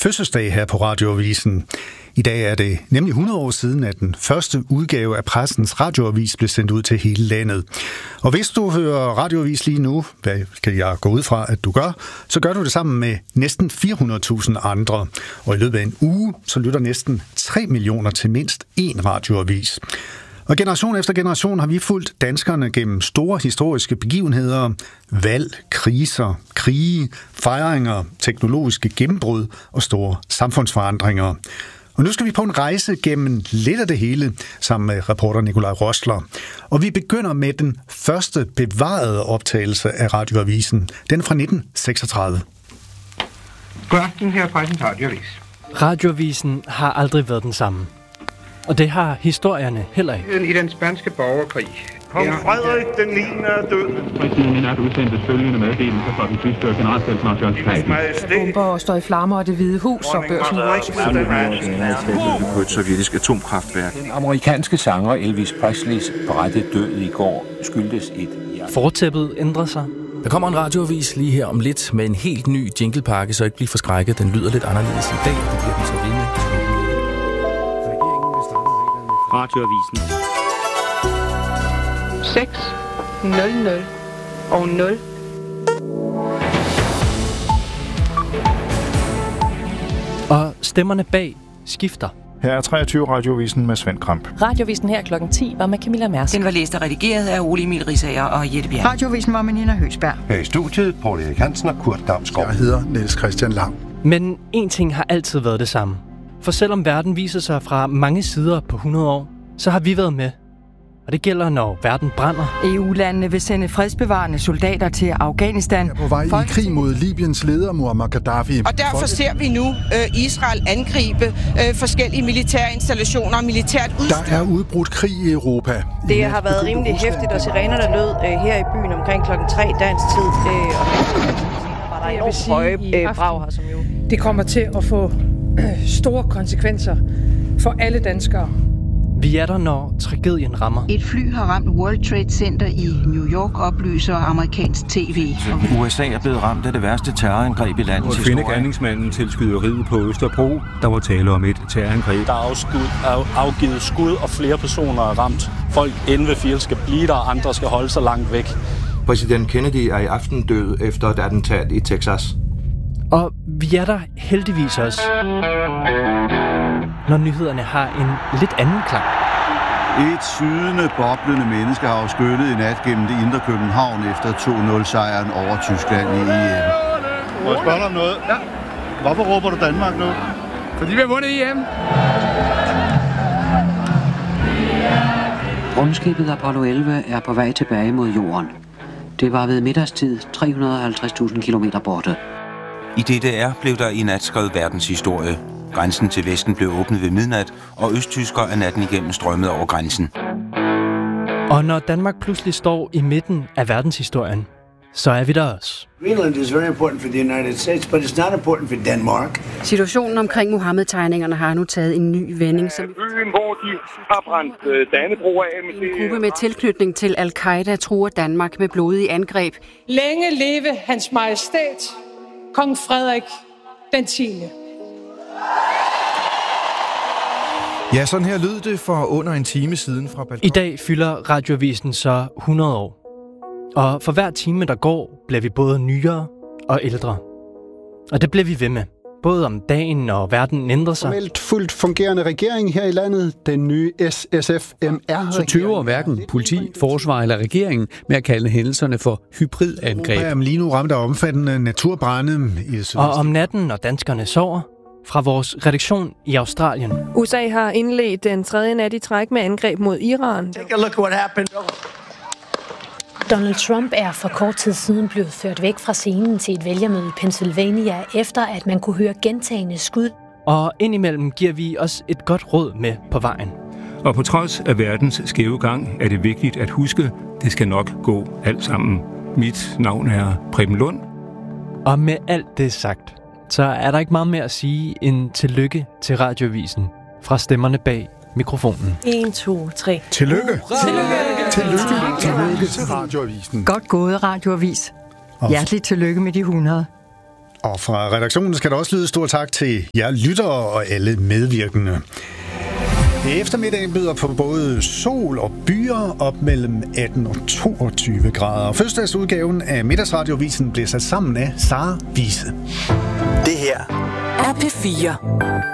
fødselsdag her på Radioavisen. I dag er det nemlig 100 år siden, at den første udgave af Pressens Radioavis blev sendt ud til hele landet. Og hvis du hører Radioavis lige nu, hvad kan jeg gå ud fra, at du gør, så gør du det sammen med næsten 400.000 andre. Og i løbet af en uge, så lytter næsten 3 millioner til mindst én radioavis. Og generation efter generation har vi fulgt danskerne gennem store historiske begivenheder, valg, kriser, krige, fejringer, teknologiske gennembrud og store samfundsforandringer. Og nu skal vi på en rejse gennem lidt af det hele, sammen med reporter Nikolaj Rosler. Og vi begynder med den første bevarede optagelse af Radioavisen. Den er fra 1936. God aften, her er Pressens Radioavis. Radioavisen har aldrig været den samme. Og det har historierne heller ikke. I den spanske borgerkrig. Kong Frederik den 9. er død. Præsidenten er udsendt følgende meddelelse fra den tyske generalstabsmajor Kaiser. Bomber står i flammer af Det Hvide Hus og børsen. På et sovjetisk atomkraftværk. Den amerikanske sanger Elvis Presleys berette død i går skyldtes et... Fortæppet ændrer sig. Der kommer en radioavis lige her om lidt med en helt ny jinglepakke, så ikke blive forskrækket. Den lyder lidt anderledes i dag. Det bliver den så rimelig. Radioavisen. 6, 00 og 0. Og stemmerne bag skifter. Her er 23 Radioavisen med Svend Kramp. Radioavisen her klokken 10 var med Camilla Mærsk. Den var læst og redigeret af Ole Emil Risager og Jette Bjerg. Radioavisen var med Nina Høgsberg. Her i studiet, Poul Erik Hansen og Kurt Damsgaard. Jeg hedder Niels Christian Lang. Men en ting har altid været det samme. For selvom verden viser sig fra mange sider på 100 år, så har vi været med. Og det gælder, når verden brænder. EU-landene vil sende fredsbevarende soldater til Afghanistan. Er på vej i krig mod Libyens leder, Muammar Gaddafi. Og derfor ser vi nu Israel angribe forskellige militære installationer og militært udstyr. Der er udbrudt krig i Europa. Det har været rimelig hæftigt, og sirenerne lød her i byen omkring klokken 3 dansk tid. Og der er enormt høje brag her, som jo... Det kommer til at få store konsekvenser for alle danskere. Vi er der, når tragedien rammer. Et fly har ramt World Trade Center i New York, oplyser amerikansk tv. USA er blevet ramt af det værste terrorangreb i landets historie. Og gerningsmanden til skyderiet på Østerbro, der var tale om et terrorangreb. Der er afgivet skud, og flere personer er ramt. Folk inde ved Field skal blive der, andre skal holde sig langt væk. Præsident Kennedy er i aften død efter et attentat i Texas. Og vi er der heldigvis også, når nyhederne har en lidt anden klang. Et sydende, boblende menneskehav skyllede i nat gennem det indre København efter 2-0-sejren over Tyskland i EM. Må jeg spørge dig om noget? Ja. Hvorfor råber du Danmark nu? Fordi vi har vundet EM. Rumskibet Apollo 11 er på vej tilbage mod jorden. Det var ved middagstid 350.000 kilometer borte. I DDR blev der i nat skrevet verdenshistorie. Grænsen til Vesten blev åbnet ved midnat, og østtyskere er natten igennem strømmet over grænsen. Og når Danmark pludselig står i midten af verdenshistorien, så er vi der også. Greenland is very important for the United States, but it's not important for Denmark. Situationen omkring Mohammed-tegningerne har nu taget en ny vending. Som byen, hvor de har brændt Dannebrog af. En gruppe med tilknytning til Al-Qaida truer Danmark med blodige angreb. Længe leve hans majestæt, kong Frederik den 10. Ja, sådan her lød det for under en time siden fra balkon. I dag fylder Radioavisen så 100 år. Og for hver time, der går, bliver vi både nyere og ældre. Og det bliver vi ved med. Både om dagen og verden ændrer sig. Formelt fuldt fungerende regering her i landet. Den nye SSF-MR. Så tøver hverken politi, forsvar eller regeringen med at kalde hændelserne for hybridangreb. Lige nu ramt af omfattende naturbrande i det og om natten, når danskerne sover, fra vores redaktion i Australien. USA har indledt den tredje nat i træk med angreb mod Iran. Take a look what happened. Donald Trump er for kort tid siden blevet ført væk fra scenen til et vælgermøde i Pennsylvania, efter at man kunne høre gentagne skud. Og indimellem giver vi os et godt råd med på vejen. Og på trods af verdens skæve gang, er det vigtigt at huske, det skal nok gå alt sammen. Mit navn er Preben Lund. Og med alt det sagt, så er der ikke meget mere at sige end tillykke til Radioavisen fra stemmerne bag mikrofonen. 1, 2, 3. Tillykke! Tillykke til Radioavisen. Godt gået, Radioavis. Hjerteligt tillykke med de 100. Og fra redaktionen skal der også lyde stor tak til jer lyttere og alle medvirkende. Eftermiddagen byder på både sol og byer op mellem 18 og 22 grader. Fødselsdagsudgaven af Middagsradiovisen blev sat sammen af Sara Wiese. Det her er P4.